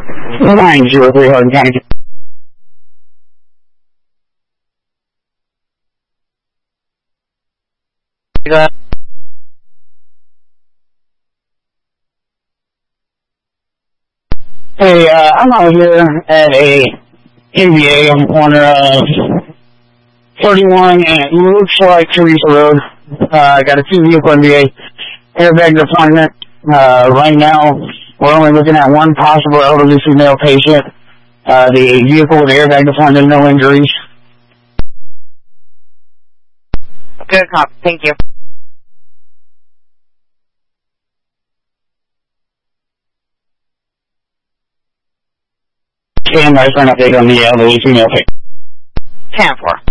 903 Hardin County. Hey, I'm out here at a NBA on the corner of 31 and it looks like Teresa Road. I got a two-vehicle NBA airbag deployment. Right now, we're only looking at one possible elderly female patient. The vehicle with airbag deployment, no injuries. Good cop. Thank you. Stand by for an update on the elderly female patient. 10-4.